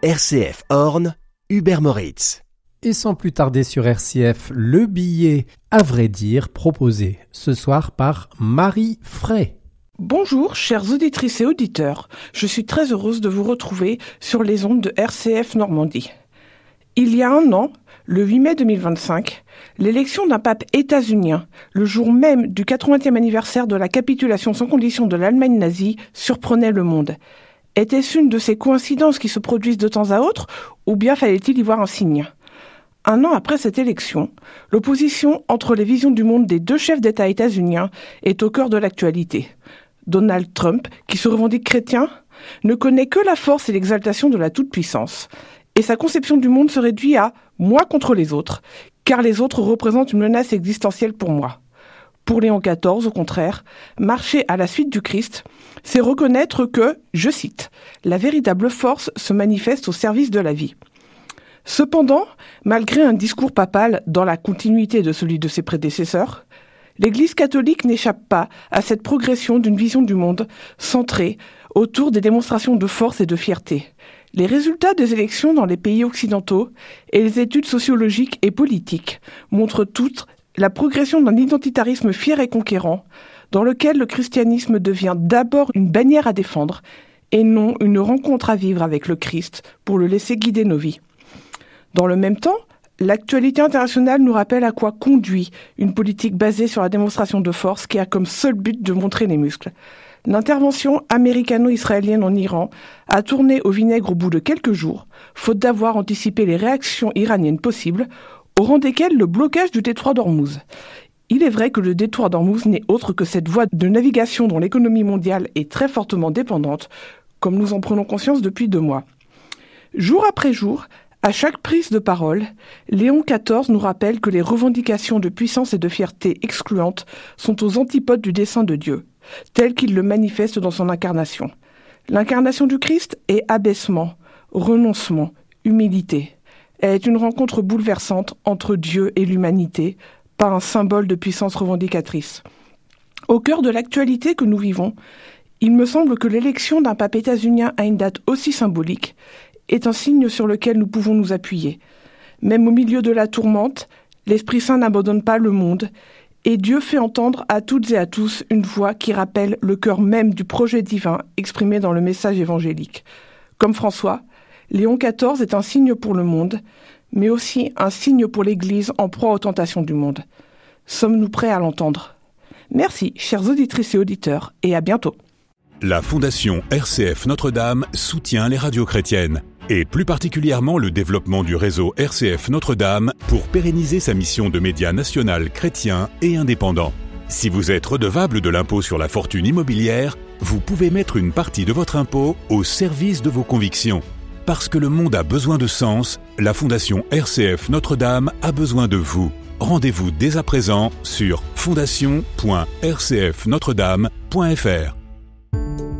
RCF Horn, Hubert Moritz. Et sans plus tarder sur RCF, le billet à vrai dire proposé ce soir par Marie Fray. Bonjour chères auditrices et auditeurs, je suis très heureuse de vous retrouver sur les ondes de RCF Normandie. Il y a un an, le 8 mai 2025, l'élection d'un pape états-unien, le jour même du 80e anniversaire de la capitulation sans condition de l'Allemagne nazie, surprenait le monde. Était-ce une de ces coïncidences qui se produisent de temps à autre, ou bien fallait-il y voir un signe ? Un an après cette élection, l'opposition entre les visions du monde des deux chefs d'État états-uniens est au cœur de l'actualité. Donald Trump, qui se revendique chrétien, ne connaît que la force et l'exaltation de la toute-puissance. Et sa conception du monde se réduit à « moi contre les autres », car les autres représentent une menace existentielle pour moi. Pour Léon XIV, au contraire, marcher à la suite du Christ, c'est reconnaître que, je cite, « la véritable force se manifeste au service de la vie ». Cependant, malgré un discours papal dans la continuité de celui de ses prédécesseurs, l'Église catholique n'échappe pas à cette progression d'une vision du monde centrée autour des démonstrations de force et de fierté. Les résultats des élections dans les pays occidentaux et les études sociologiques et politiques montrent toutes la progression d'un identitarisme fier et conquérant, dans lequel le christianisme devient d'abord une bannière à défendre et non une rencontre à vivre avec le Christ pour le laisser guider nos vies. Dans le même temps, l'actualité internationale nous rappelle à quoi conduit une politique basée sur la démonstration de force qui a comme seul but de montrer les muscles. L'intervention américano-israélienne en Iran a tourné au vinaigre au bout de quelques jours, faute d'avoir anticipé les réactions iraniennes possibles, au rang desquelles le blocage du détroit d'Ormuz. Il est vrai que le détroit d'Ormuz n'est autre que cette voie de navigation dont l'économie mondiale est très fortement dépendante, comme nous en prenons conscience depuis 2 mois. Jour après jour, à chaque prise de parole, Léon XIV nous rappelle que les revendications de puissance et de fierté excluantes sont aux antipodes du dessein de Dieu, tel qu'il le manifeste dans son incarnation. L'incarnation du Christ est abaissement, renoncement, humilité. Elle est une rencontre bouleversante entre Dieu et l'humanité, par un symbole de puissance revendicatrice. Au cœur de l'actualité que nous vivons, il me semble que l'élection d'un pape états-unien à une date aussi symbolique est un signe sur lequel nous pouvons nous appuyer. Même au milieu de la tourmente, l'Esprit Saint n'abandonne pas le monde et Dieu fait entendre à toutes et à tous une voix qui rappelle le cœur même du projet divin exprimé dans le message évangélique. Comme François, Léon XIV est un signe pour le monde, mais aussi un signe pour l'Église en proie aux tentations du monde. Sommes-nous prêts à l'entendre ? Merci, chères auditrices et auditeurs, et à bientôt. La Fondation RCF Notre-Dame soutient les radios chrétiennes, et plus particulièrement le développement du réseau RCF Notre-Dame pour pérenniser sa mission de média national chrétien et indépendant. Si vous êtes redevable de l'impôt sur la fortune immobilière, vous pouvez mettre une partie de votre impôt au service de vos convictions. Parce que le monde a besoin de sens, la Fondation RCF Notre-Dame a besoin de vous. Rendez-vous dès à présent sur fondation.rcfnotredame.fr.